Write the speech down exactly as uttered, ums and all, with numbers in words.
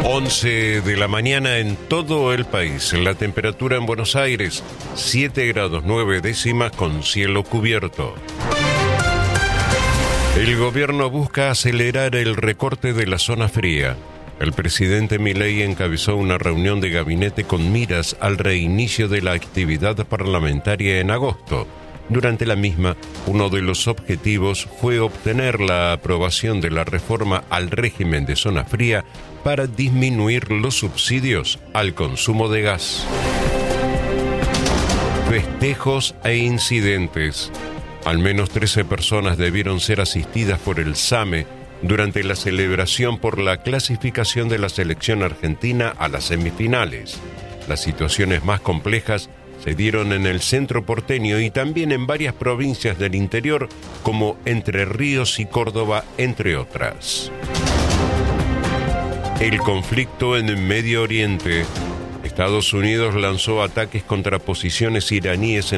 once de la mañana en todo el país. La temperatura en Buenos Aires, siete grados nueve décimas con cielo cubierto. El gobierno busca acelerar el recorte de la zona fría. El presidente Milei encabezó una reunión de gabinete con miras al reinicio de la actividad parlamentaria en agosto. Durante la misma, uno de los objetivos fue obtener la aprobación de la reforma al régimen de zona fría para disminuir los subsidios al consumo de gas. Festejos e incidentes. Al menos trece personas debieron ser asistidas por el SAME durante la celebración por la clasificación de la selección argentina a las semifinales. Las situaciones más complejas se dieron en el centro porteño y también en varias provincias del interior como Entre Ríos y Córdoba, entre otras. El conflicto en Medio Oriente. Estados Unidos lanzó ataques contra posiciones iraníes en